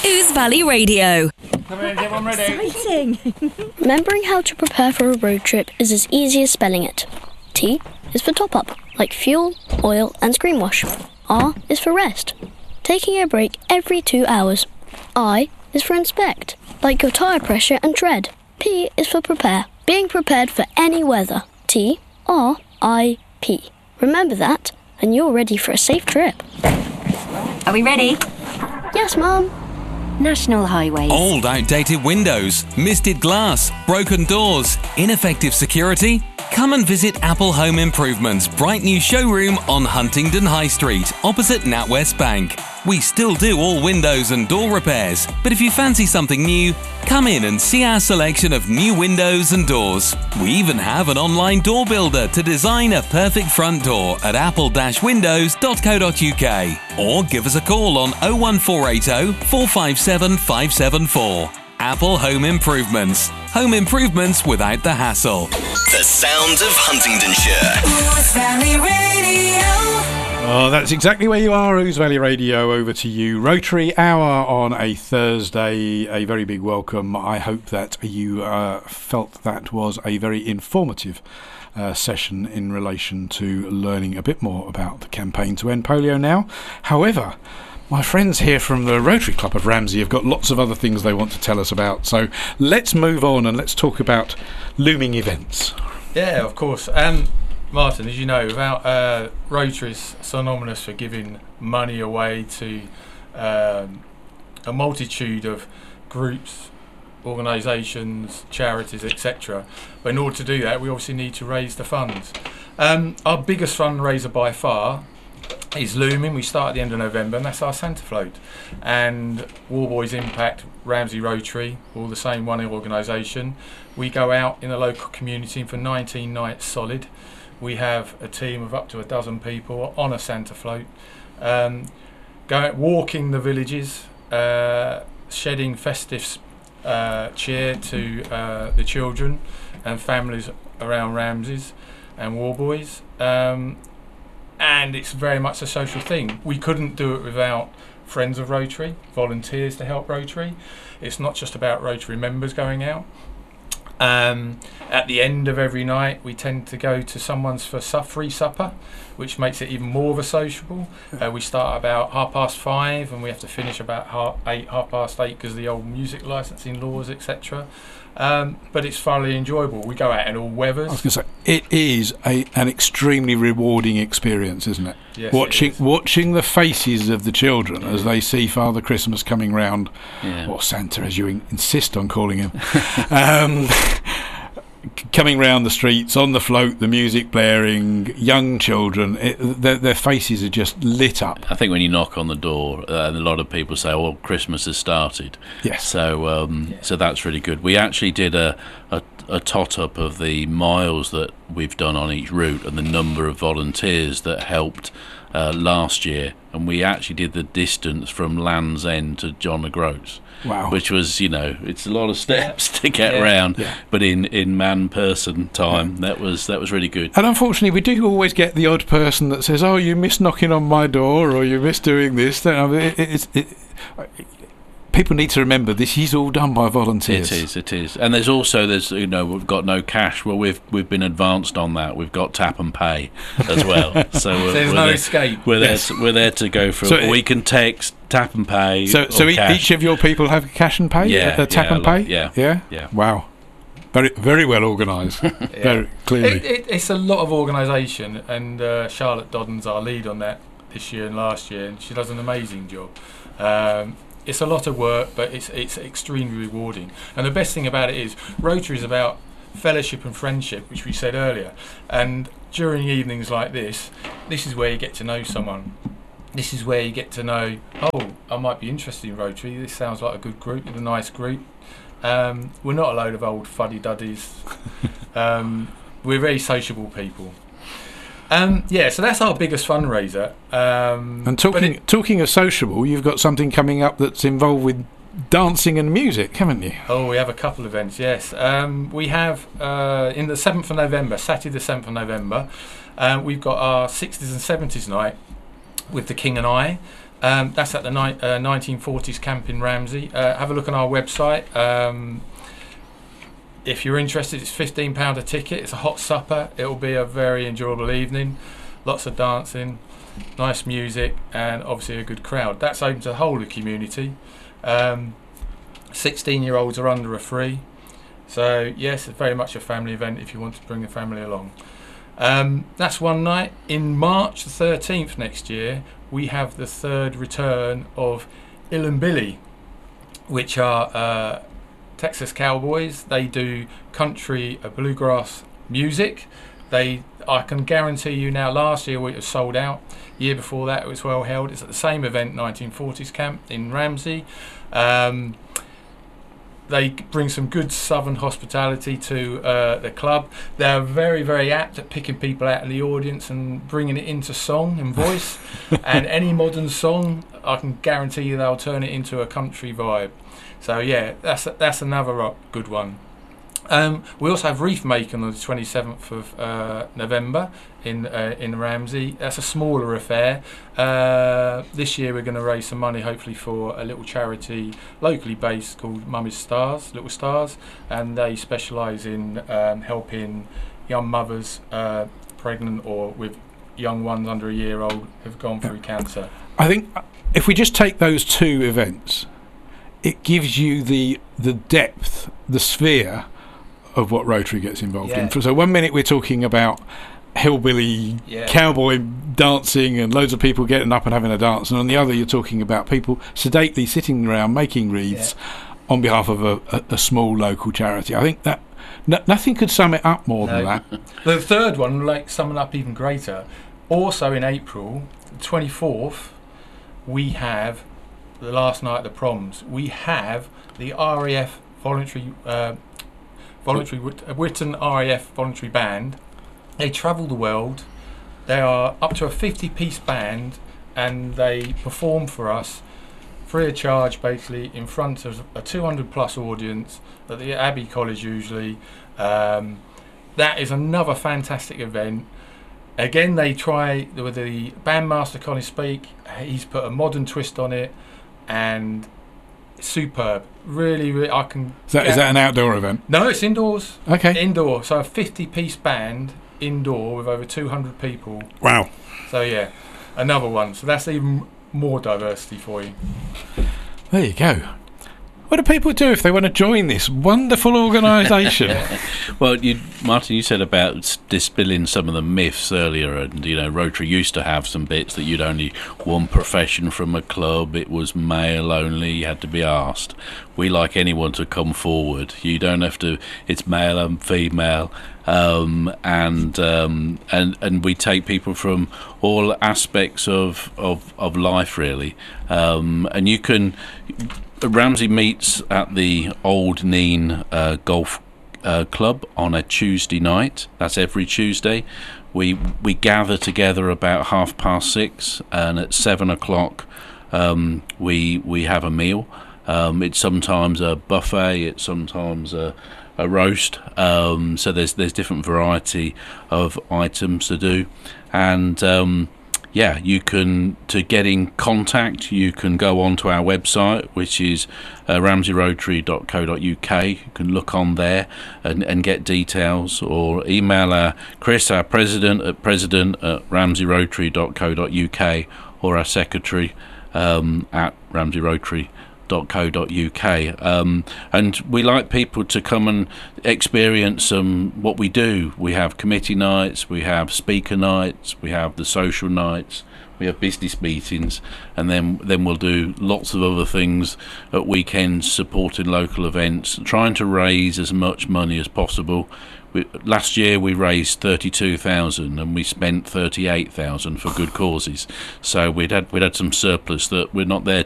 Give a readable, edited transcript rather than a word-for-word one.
Ouse Valley Radio. Come in, everyone ready? Exciting! Remembering how to prepare for a road trip is as easy as spelling it. T is for top up, like fuel, oil and screen wash. R is for rest, taking a break every 2 hours. I is for inspect, like your tyre pressure and tread. P is for prepare, being prepared for any weather. T, R, I, P. Remember that, and you're ready for a safe trip. Are we ready? Yes, Mum. National Highways. Old, outdated windows, misted glass, broken doors, ineffective security? Come and visit Apple Home Improvements' bright new showroom on Huntingdon High Street, opposite NatWest Bank. We still do all windows and door repairs, but if you fancy something new, come in and see our selection of new windows and doors. We even have an online door builder to design a perfect front door at apple-windows.co.uk, or give us a call on 01480 457 574. Apple Home Improvements. Home improvements without the hassle. The sounds of Huntingdonshire. Ouse Valley Radio. Oh, that's exactly where you are, Ouse Valley Radio. Over to you. Rotary Hour on a Thursday. A very big welcome. I hope that you felt that was a very informative session in relation to learning a bit more about the campaign to end polio now. However, my friends here from the Rotary Club of Ramsey have got lots of other things they want to tell us about. So let's move on and let's talk about looming events. Yeah, of course. Martin, as you know, without Rotary is synonymous for giving money away to a multitude of groups, organisations, charities, etc. But in order to do that, we obviously need to raise the funds. Our biggest fundraiser by far is looming. We start at the end of November, and that's our Santa Float. And War Boys Impact, Ramsey Rotary, all the same one organisation. We go out in the local community for 19 nights solid. We have a team of up to a dozen people on a Santa Float, walking the villages, shedding festive cheer to the children and families around Ramsey's and War Boys. And it's very much a social thing. We couldn't do it without friends of Rotary, volunteers to help Rotary. It's not just about Rotary members going out. At the end of every night, we tend to go to someone's for free supper, which makes it even more of a sociable. We start about 5:30 and we have to finish about 8:30 because of the old music licensing laws, etc. But it's thoroughly enjoyable. We go out in all weathers. I was going to say, it is an extremely rewarding experience, isn't it? Yes, watching the faces of the children as they see Father Christmas coming round, or Santa, as you insist on calling him, coming round the streets on the float, the music blaring, young children, their faces are just lit up. I think when you knock on the door, and a lot of people say, "Oh, Christmas has started." Yes. So, so that's really good. We actually did a tot up of the miles that we've done on each route and the number of volunteers that helped last year, and we actually did the distance from Land's End to John O'Groats. Wow. Which was, it's a lot of steps to get round, but in man-person time, that was really good. And unfortunately, we do always get the odd person that says, "Oh, you missed knocking on my door," or "You missed doing this." People need to remember this is all done by volunteers. It is. And there's we've got no cash. Well, we've been advanced on that. We've got tap and pay as well. So there's no escape. We're there to go for. So we can text, tap and pay. So each of your people have cash and pay. Tap and pay. Yeah. Wow. Very, very well organised. Very clearly. It's a lot of organisation, and Charlotte Dodden's our lead on that this year and last year, and she does an amazing job. It's a lot of work, but it's extremely rewarding. And the best thing about it is Rotary is about fellowship and friendship, which we said earlier. And during evenings like this is where you get to know someone. This is where you get to know, I might be interested in Rotary. This sounds like a good group, a nice group. We're not a load of old fuddy-duddies. We're very sociable people. So that's our biggest fundraiser. And talking of sociable, you've got something coming up that's involved with dancing and music, haven't you? Oh, we have a couple of events, yes. We have, in the 7th of November, Saturday the 7th of November, we've got our 60s and 70s night with the King and I. That's at the 1940s camp in Ramsey. Have a look on our website. If you're interested, it's £15 a ticket. It's a hot supper. It'll be a very enjoyable evening. Lots of dancing, nice music, and obviously a good crowd. That's open to the whole of the community. 16-year-olds are under a free. So yes, it's very much a family event if you want to bring the family along. That's one night. In March the 13th next year, we have the third return of Ill & Billy, which are Texas Cowboys. They do country bluegrass music. I can guarantee you now, last year it was sold out. Year before that it was well held. It's at the same event, 1940s camp in Ramsey. They bring some good southern hospitality to the club. They're very, very apt at picking people out of the audience and bringing it into song and voice. And any modern song, I can guarantee you they'll turn it into a country vibe. So yeah, that's another good one. We also have Reef Making on the 27th of November in Ramsey. That's a smaller affair. This year we're going to raise some money, hopefully, for a little charity locally based called Mummy's Stars, Little Stars, and they specialise in helping young mothers pregnant or with young ones under a year old who've gone through cancer. I think if we just take those two events, it gives you the depth, the sphere of what Rotary gets involved in. So 1 minute we're talking about hillbilly cowboy dancing and loads of people getting up and having a dance, and on the other you're talking about people sedately sitting around making wreaths on behalf of a small local charity. I think that nothing could sum it up more than that. The third one, like summing up even greater, also in April, the 24th, we have the last night of the proms. We have the RAF voluntary Whitton RAF voluntary band. They travel the world. They are up to a 50-piece band, and they perform for us free of charge, basically in front of a 200+ audience at the Abbey College usually. That is another fantastic event. Again, they try with the bandmaster Connie Speak. He's put a modern twist on it, and superb. Really, I can. Is that an outdoor event? No, it's indoors. Okay. Indoor. So a 50-piece band indoor with over 200 people. Wow. So yeah, another one. So that's even more diversity for you. There you go. What do people do if they want to join this wonderful organisation? Well, Martin, you said about dispelling some of the myths earlier, and Rotary used to have some bits that you'd only one profession from a club. It was male only. You had to be asked. We like anyone to come forward. You don't have to. It's male and female, and we take people from all aspects of life, really, and you can. Ramsey meets at the Old Neen Golf Club on a Tuesday night. That's every Tuesday. We gather together about 6:30, and at 7:00 we have a meal. It's sometimes a buffet. It's sometimes a roast. So there's different variety of items to do, and. You can, to get in contact, you can go onto our website, which is ramseyrotary.co.uk. You can look on there and get details, or email Chris, our president at ramseyrotary.co.uk, or our secretary at ramseyrotary.co.uk. And we like people to come and experience what we do. We have committee nights, we have speaker nights, we have the social nights, we have business meetings, and then we'll do lots of other things at weekends, supporting local events, trying to raise as much money as possible. Last year we raised 32,000 and we spent 38,000 for good causes. So we'd had some surplus that we're not there